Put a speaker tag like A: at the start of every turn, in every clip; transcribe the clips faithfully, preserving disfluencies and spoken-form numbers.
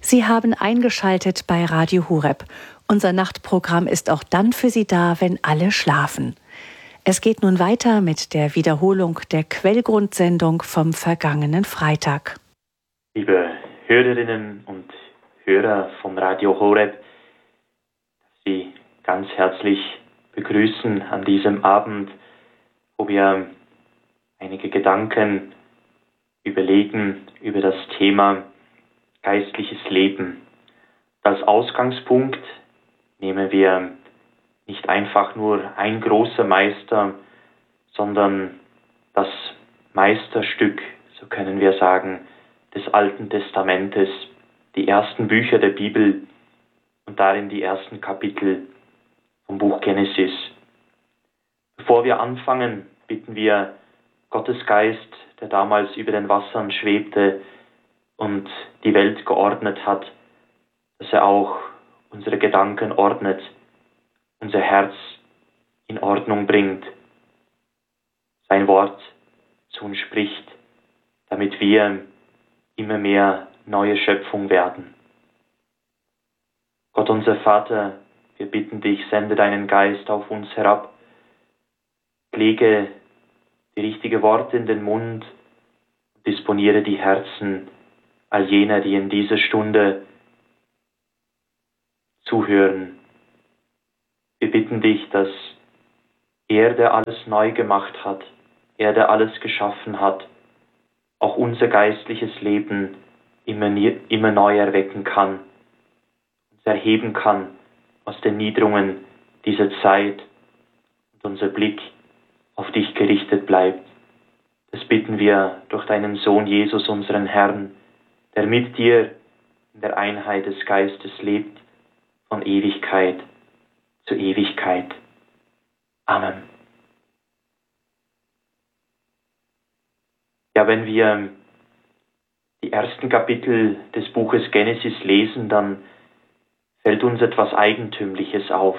A: Sie haben eingeschaltet bei Radio Horeb. Unser Nachtprogramm ist auch dann für Sie da, wenn alle schlafen. Es geht nun weiter mit der Wiederholung der Quellgrundsendung vom vergangenen Freitag.
B: Liebe Hörerinnen und Hörer von Radio Horeb, Sie ganz herzlich begrüßen an diesem Abend, wo wir einige Gedanken überlegen über das Thema geistliches Leben. Als Ausgangspunkt nehmen wir nicht einfach nur ein großer Meister, sondern das Meisterstück, so können wir sagen, des Alten Testamentes, die ersten Bücher der Bibel und darin die ersten Kapitel vom Buch Genesis. Bevor wir anfangen, bitten wir Gottes Geist, der damals über den Wassern schwebte und die Welt geordnet hat, dass er auch unsere Gedanken ordnet, unser Herz in Ordnung bringt, sein Wort zu uns spricht, damit wir immer mehr neue Schöpfung werden. Gott unser Vater, wir bitten dich, sende deinen Geist auf uns herab, lege die richtigen Worte in den Mund, disponiere die Herzen all jener, die in dieser Stunde zuhören. Wir bitten dich, dass er, der alles neu gemacht hat, er, der alles geschaffen hat, auch unser geistliches Leben immer, immer neu erwecken kann, uns erheben kann aus den Niederungen dieser Zeit und unser Blick auf dich gerichtet bleibt. Das bitten wir durch deinen Sohn Jesus, unseren Herrn, der mit dir in der Einheit des Geistes lebt, von Ewigkeit zu Ewigkeit. Amen. Ja, wenn wir die ersten Kapitel des Buches Genesis lesen, dann fällt uns etwas Eigentümliches auf.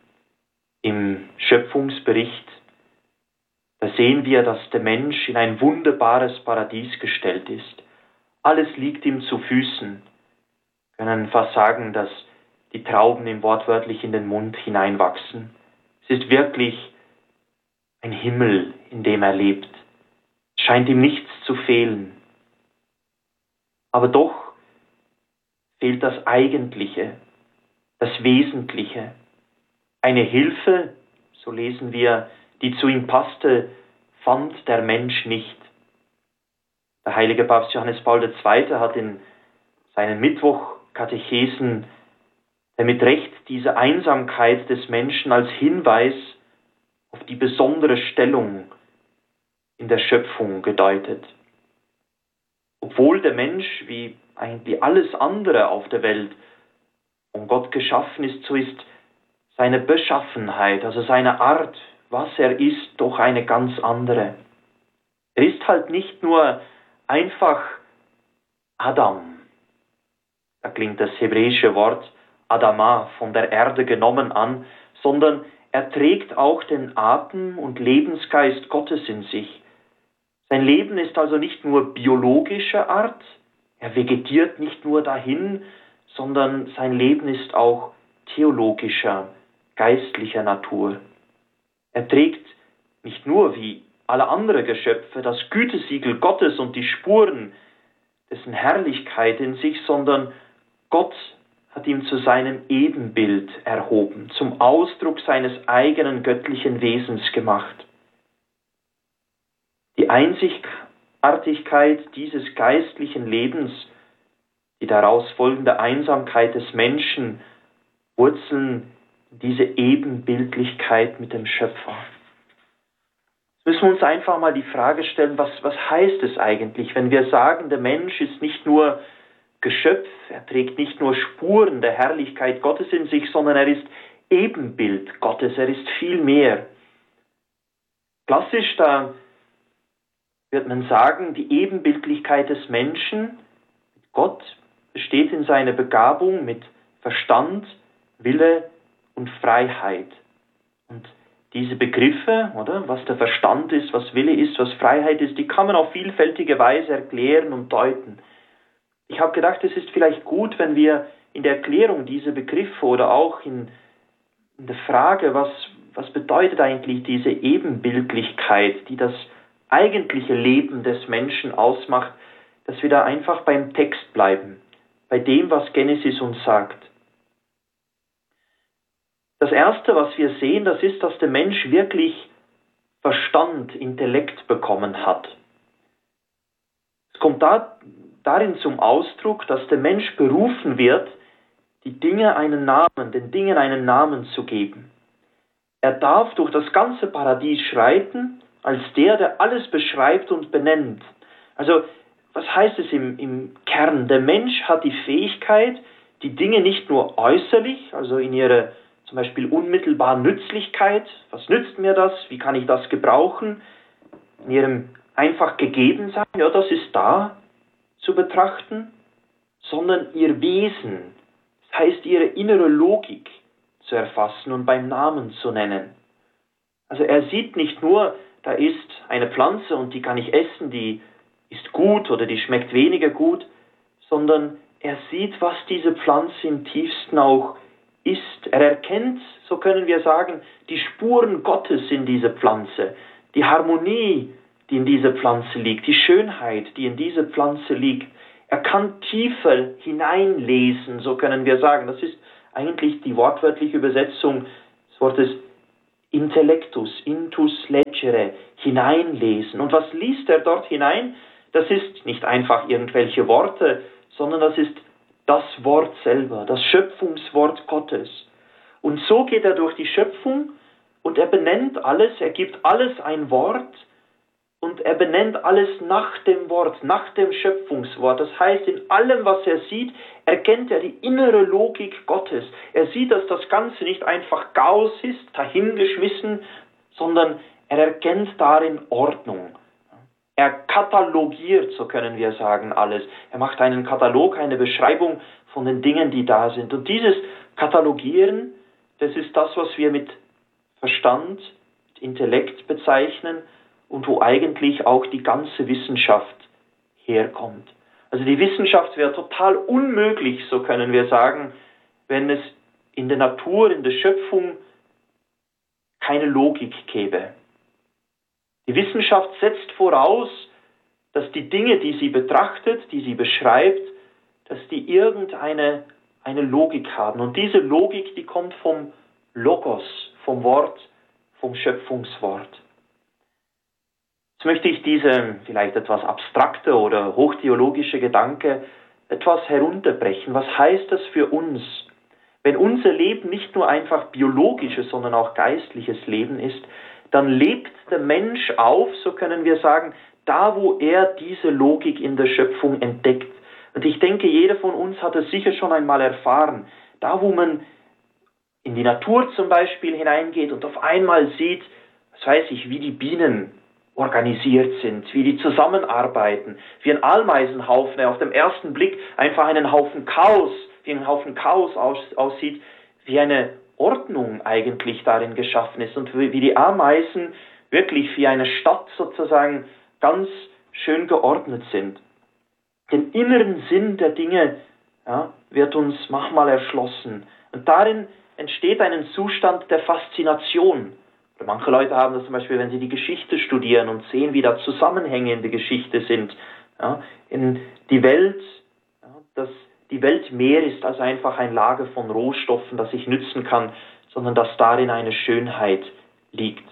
B: Im Schöpfungsbericht, da sehen wir, dass der Mensch in ein wunderbares Paradies gestellt ist. Alles liegt ihm zu Füßen. Wir können fast sagen, dass die Trauben ihm wortwörtlich in den Mund hineinwachsen. Es ist wirklich ein Himmel, in dem er lebt. Es scheint ihm nichts zu fehlen. Aber doch fehlt das Eigentliche, das Wesentliche. Eine Hilfe, so lesen wir, die zu ihm passte, fand der Mensch nicht. Der heilige Papst Johannes Paul der Zweite hat in seinen Mittwochkatechesen mit Recht diese Einsamkeit des Menschen als Hinweis auf die besondere Stellung in der Schöpfung gedeutet. Obwohl der Mensch, wie eigentlich alles andere auf der Welt, von Gott geschaffen ist, so ist seine Beschaffenheit, also seine Art, was er ist, doch eine ganz andere. Er ist halt nicht nur einfach Adam. Da klingt das hebräische Wort Adama von der Erde genommen an, sondern er trägt auch den Atem und Lebensgeist Gottes in sich. Sein Leben ist also nicht nur biologischer Art, er vegetiert nicht nur dahin, sondern sein Leben ist auch theologischer, geistlicher Natur. Er trägt nicht nur wie alle anderen Geschöpfe das Gütesiegel Gottes und die Spuren dessen Herrlichkeit in sich, sondern Gott hat ihn zu seinem Ebenbild erhoben, zum Ausdruck seines eigenen göttlichen Wesens gemacht. Die Einzigartigkeit dieses geistlichen Lebens, die daraus folgende Einsamkeit des Menschen, wurzeln diese Ebenbildlichkeit mit dem Schöpfer. Jetzt müssen wir uns einfach mal die Frage stellen, was, was heißt es eigentlich, wenn wir sagen, der Mensch ist nicht nur Geschöpf, er trägt nicht nur Spuren der Herrlichkeit Gottes in sich, sondern er ist Ebenbild Gottes, er ist viel mehr. Klassisch, da wird man sagen, die Ebenbildlichkeit des Menschen, Gott besteht in seiner Begabung mit Verstand, Wille und Freiheit. Und diese Begriffe, oder, was der Verstand ist, was Wille ist, was Freiheit ist, die kann man auf vielfältige Weise erklären und deuten. ich habe gedacht, es ist vielleicht gut, wenn wir in der Erklärung dieser Begriffe oder auch in, in der Frage, was, was bedeutet eigentlich diese Ebenbildlichkeit, die das eigentliche Leben des Menschen ausmacht, dass wir da einfach beim Text bleiben, bei dem, was Genesis uns sagt. Das Erste, was wir sehen, das ist, dass der Mensch wirklich Verstand, Intellekt bekommen hat. Es kommt da, darin zum Ausdruck, dass der Mensch berufen wird, die Dinge einen Namen, den Dingen einen Namen zu geben. Er darf durch das ganze Paradies schreiten, als der, der alles beschreibt und benennt. Also, was heißt es im, im Kern? Der Mensch hat die Fähigkeit, die Dinge nicht nur äußerlich, also in ihrer zum Beispiel unmittelbaren Nützlichkeit, was nützt mir das, wie kann ich das gebrauchen, in ihrem einfach Gegebensein, ja, das ist da, zu betrachten, sondern ihr Wesen, das heißt ihre innere Logik zu erfassen und beim Namen zu nennen. Also er sieht nicht nur, da ist eine Pflanze und die kann ich essen, die ist gut oder die schmeckt weniger gut, sondern er sieht, was diese Pflanze im tiefsten auch ist. Er erkennt, so können wir sagen, die Spuren Gottes in dieser Pflanze, die Harmonie, die in dieser Pflanze liegt, die Schönheit, die in dieser Pflanze liegt. Er kann tiefer hineinlesen, so können wir sagen. Das ist eigentlich die wortwörtliche Übersetzung des Wortes Intellectus, intus legere, hineinlesen. Und was liest er dort hinein? Das ist nicht einfach irgendwelche Worte, sondern das ist das Wort selber, das Schöpfungswort Gottes. Und so geht er durch die Schöpfung und er benennt alles, er gibt alles ein Wort und er benennt alles nach dem Wort, nach dem Schöpfungswort. Das heißt, in allem, was er sieht, erkennt er die innere Logik Gottes. Er sieht, dass das Ganze nicht einfach Chaos ist, dahingeschmissen, sondern er erkennt darin Ordnung. Er katalogiert, so können wir sagen, alles. Er macht einen Katalog, eine Beschreibung von den Dingen, die da sind. Und dieses Katalogieren, das ist das, was wir mit Verstand, mit Intellekt bezeichnen und wo eigentlich auch die ganze Wissenschaft herkommt. Also die Wissenschaft wäre total unmöglich, so können wir sagen, wenn es in der Natur, in der Schöpfung keine Logik gäbe. Die Wissenschaft setzt voraus, dass die Dinge, die sie betrachtet, die sie beschreibt, dass die irgendeine eine Logik haben. Und diese Logik, die kommt vom Logos, vom Wort, vom Schöpfungswort. Jetzt möchte ich diese vielleicht etwas abstrakte oder hochtheologische Gedanke etwas herunterbrechen. Was heißt das für uns, wenn unser Leben nicht nur einfach biologisches, sondern auch geistliches Leben ist? Dann lebt der Mensch auf, so können wir sagen, da wo er diese Logik in der Schöpfung entdeckt. Und ich denke, jeder von uns hat es sicher schon einmal erfahren. Da wo man in die Natur zum Beispiel hineingeht und auf einmal sieht, was weiß ich, wie die Bienen organisiert sind, wie die zusammenarbeiten, wie ein Ameisenhaufen, der auf den ersten Blick einfach einen Haufen Chaos, wie ein Haufen Chaos aus, aussieht, wie eine Ordnung eigentlich darin geschaffen ist und wie die Ameisen wirklich wie eine Stadt sozusagen ganz schön geordnet sind. Den inneren Sinn der Dinge, ja, wird uns manchmal erschlossen. Und darin entsteht ein Zustand der Faszination. Oder manche Leute haben das zum Beispiel, wenn sie die Geschichte studieren und sehen, wie da Zusammenhänge in der Geschichte sind. Ja, in die Welt, ja, das Die Welt mehr ist als einfach ein Lager von Rohstoffen, das ich nützen kann, sondern dass darin eine Schönheit liegt.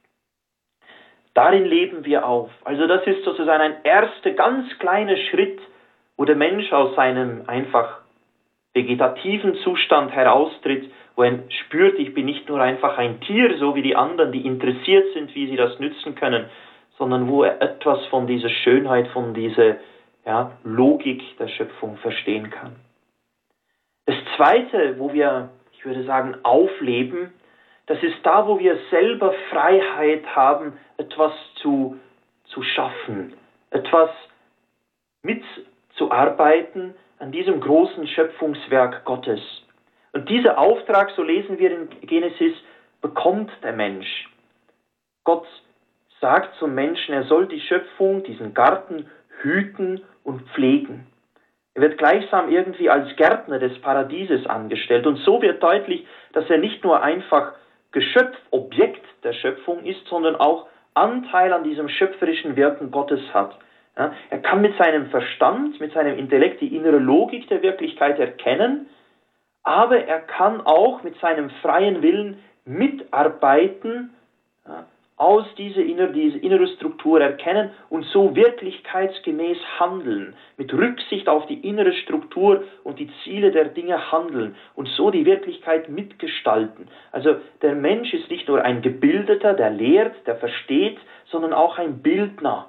B: Darin leben wir auf. Also das ist sozusagen ein erster ganz kleiner Schritt, wo der Mensch aus seinem einfach vegetativen Zustand heraustritt, wo er spürt, ich bin nicht nur einfach ein Tier, so wie die anderen, die interessiert sind, wie sie das nützen können, sondern wo er etwas von dieser Schönheit, von dieser Ja, Logik der Schöpfung verstehen kann. Das Zweite, wo wir, ich würde sagen, aufleben, das ist da, wo wir selber Freiheit haben, etwas zu, zu schaffen, etwas mitzuarbeiten an diesem großen Schöpfungswerk Gottes. Und dieser Auftrag, so lesen wir in Genesis, bekommt der Mensch. Gott sagt zum Menschen, er soll die Schöpfung, diesen Garten, hüten und pflegen. Er wird gleichsam irgendwie als Gärtner des Paradieses angestellt. Und so wird deutlich, dass er nicht nur einfach Geschöpf, Objekt der Schöpfung ist, sondern auch Anteil an diesem schöpferischen Wirken Gottes hat. Ja, er kann mit seinem Verstand, mit seinem Intellekt die innere Logik der Wirklichkeit erkennen, aber er kann auch mit seinem freien Willen mitarbeiten, ja, aus dieser innere, diese innere Struktur erkennen und so wirklichkeitsgemäß handeln, mit Rücksicht auf die innere Struktur und die Ziele der Dinge handeln und so die Wirklichkeit mitgestalten. Also der Mensch ist nicht nur ein Gebildeter, der lehrt, der versteht, sondern auch ein Bildner.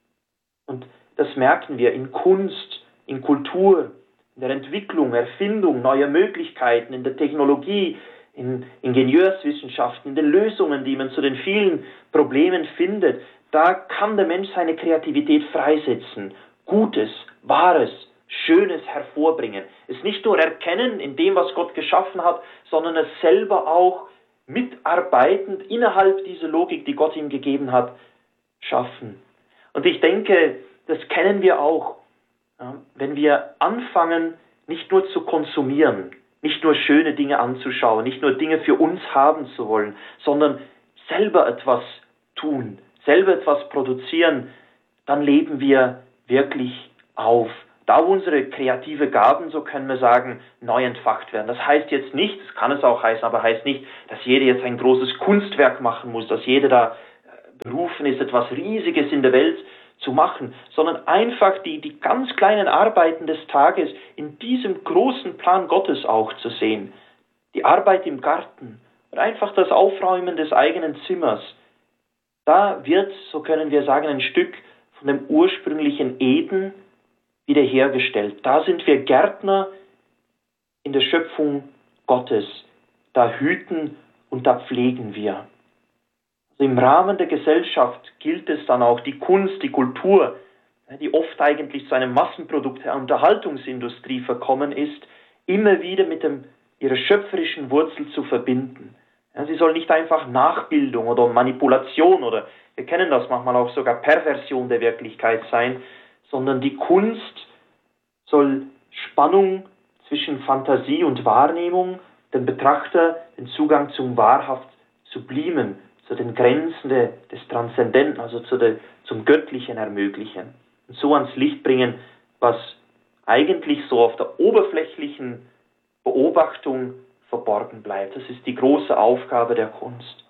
B: Und das merken wir in Kunst, in Kultur, in der Entwicklung, Erfindung neuer Möglichkeiten, in der Technologie, in Ingenieurswissenschaften, in den Lösungen, die man zu den vielen Problemen findet. Da kann der Mensch seine Kreativität freisetzen, Gutes, Wahres, Schönes hervorbringen. Es nicht nur erkennen in dem, was Gott geschaffen hat, sondern es selber auch mitarbeitend innerhalb dieser Logik, die Gott ihm gegeben hat, schaffen. Und ich denke, das kennen wir auch, ja, wenn wir anfangen, nicht nur zu konsumieren, nicht nur schöne Dinge anzuschauen, nicht nur Dinge für uns haben zu wollen, sondern selber etwas tun, selber etwas produzieren, dann leben wir wirklich auf. Da wo unsere kreative Gaben, so können wir sagen, neu entfacht werden. Das heißt jetzt nicht, das kann es auch heißen, aber heißt nicht, dass jeder jetzt ein großes Kunstwerk machen muss, dass jeder da berufen ist, etwas Riesiges in der Welt zu machen, sondern einfach die, die ganz kleinen Arbeiten des Tages in diesem großen Plan Gottes auch zu sehen. Die Arbeit im Garten oder einfach das Aufräumen des eigenen Zimmers. Da wird, so können wir sagen, ein Stück von dem ursprünglichen Eden wiederhergestellt. Da sind wir Gärtner in der Schöpfung Gottes. Da hüten und da pflegen wir. Im Rahmen der Gesellschaft gilt es dann auch, die Kunst, die Kultur, die oft eigentlich zu einem Massenprodukt der Unterhaltungsindustrie verkommen ist, immer wieder mit dem, ihrer schöpferischen Wurzel zu verbinden. Ja, sie soll nicht einfach Nachbildung oder Manipulation oder, wir kennen das manchmal auch sogar Perversion der Wirklichkeit sein, sondern die Kunst soll Spannung zwischen Fantasie und Wahrnehmung, dem Betrachter den Zugang zum wahrhaft Sublimen, zu den Grenzen de, des Transzendenten, also zu de, zum Göttlichen ermöglichen. Und so ans Licht bringen, was eigentlich so auf der oberflächlichen Beobachtung verborgen bleibt. Das ist die große Aufgabe der Kunst.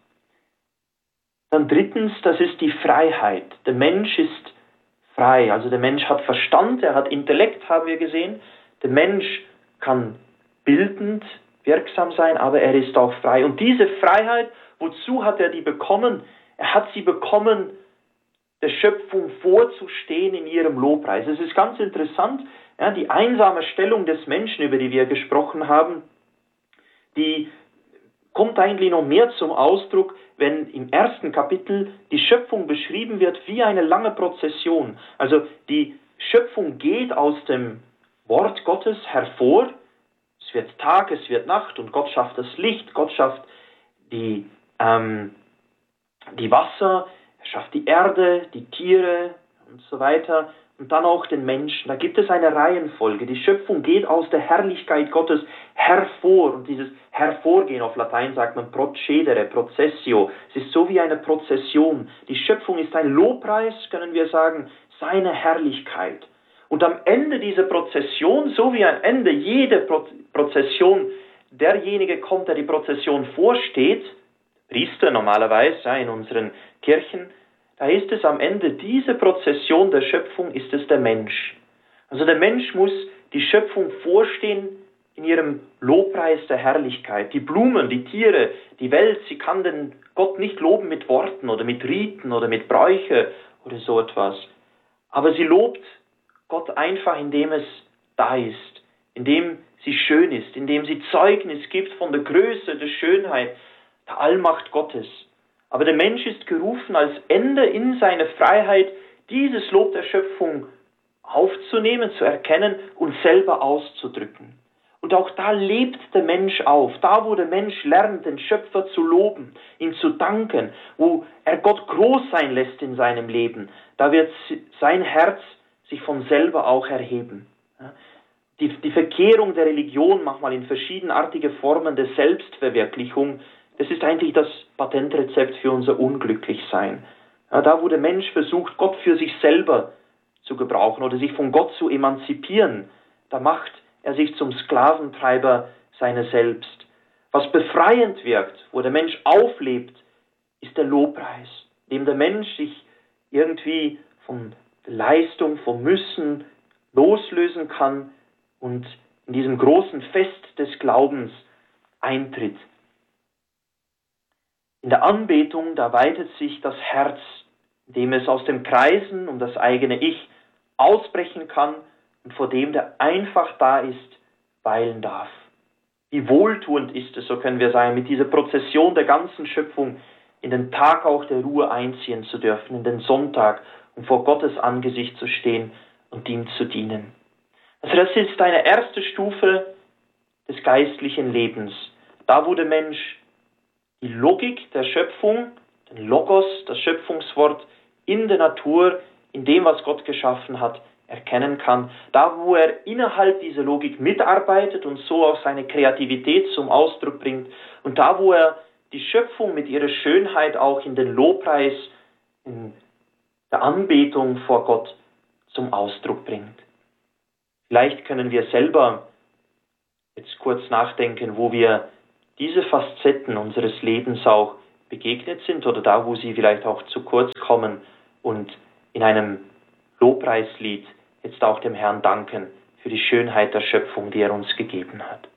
B: Dann drittens, das ist die Freiheit. Der Mensch ist frei, also der Mensch hat Verstand, er hat Intellekt, haben wir gesehen. Der Mensch kann bildend wirksam sein, aber er ist auch frei. Und diese Freiheit, wozu hat er die bekommen? Er hat sie bekommen, der Schöpfung vorzustehen in ihrem Lobpreis. Es ist ganz interessant, ja, die einsame Stellung des Menschen, über die wir gesprochen haben, die kommt eigentlich noch mehr zum Ausdruck, wenn im ersten Kapitel die Schöpfung beschrieben wird wie eine lange Prozession. Also die Schöpfung geht aus dem Wort Gottes hervor. Es wird Tag, es wird Nacht und Gott schafft das Licht, Gott schafft die, ähm, die Wasser, er schafft die Erde, die Tiere und so weiter und dann auch den Menschen. Da gibt es eine Reihenfolge. Die Schöpfung geht aus der Herrlichkeit Gottes hervor und dieses Hervorgehen, auf Latein sagt man procedere, processio, es ist so wie eine Prozession. Die Schöpfung ist ein Lobpreis, können wir sagen, seiner Herrlichkeit. Und am Ende dieser Prozession, so wie am Ende jeder Pro- Prozession, derjenige kommt, der die Prozession vorsteht, Priester normalerweise ja, in unseren Kirchen, da ist es am Ende dieser Prozession der Schöpfung, ist es der Mensch. Also der Mensch muss die Schöpfung vorstehen in ihrem Lobpreis der Herrlichkeit. Die Blumen, die Tiere, die Welt, sie kann den Gott nicht loben mit Worten oder mit Riten oder mit Bräuche oder so etwas. Aber sie lobt Gott einfach, indem es da ist, indem sie schön ist, indem sie Zeugnis gibt von der Größe, der Schönheit, der Allmacht Gottes. Aber der Mensch ist gerufen, als Ende in seiner Freiheit dieses Lob der Schöpfung aufzunehmen, zu erkennen und selber auszudrücken. Und auch da lebt der Mensch auf, da wo der Mensch lernt, den Schöpfer zu loben, ihm zu danken, wo er Gott groß sein lässt in seinem Leben, da wird sein Herz sich von selber auch erheben. die, die Verkehrung der Religion, manchmal in verschiedenartige Formen der Selbstverwirklichung, das ist eigentlich das Patentrezept für unser Unglücklichsein. Ja, da, wo der Mensch versucht, Gott für sich selber zu gebrauchen oder sich von Gott zu emanzipieren, da macht er sich zum Sklaventreiber seiner selbst. Was befreiend wirkt, wo der Mensch auflebt, ist der Lobpreis, dem der Mensch sich irgendwie von der Leistung, vom Müssen loslösen kann und in diesem großen Fest des Glaubens eintritt. In der Anbetung, da weitet sich das Herz, indem es aus dem Kreisen um das eigene Ich ausbrechen kann und vor dem, der einfach da ist, weilen darf. Wie wohltuend ist es, so können wir sagen, mit dieser Prozession der ganzen Schöpfung in den Tag auch der Ruhe einziehen zu dürfen, in den Sonntag, um vor Gottes Angesicht zu stehen und ihm zu dienen. Also das ist eine erste Stufe des geistlichen Lebens. Da, wo der Mensch die Logik der Schöpfung, den Logos, das Schöpfungswort in der Natur, in dem, was Gott geschaffen hat, erkennen kann. Da, wo er innerhalb dieser Logik mitarbeitet und so auch seine Kreativität zum Ausdruck bringt. Und da, wo er die Schöpfung mit ihrer Schönheit auch in den Lobpreis, in der Anbetung vor Gott zum Ausdruck bringt. Vielleicht können wir selber jetzt kurz nachdenken, wo wir diese Facetten unseres Lebens auch begegnet sind oder da, wo sie vielleicht auch zu kurz kommen und in einem Lobpreislied jetzt auch dem Herrn danken für die Schönheit der Schöpfung, die er uns gegeben hat.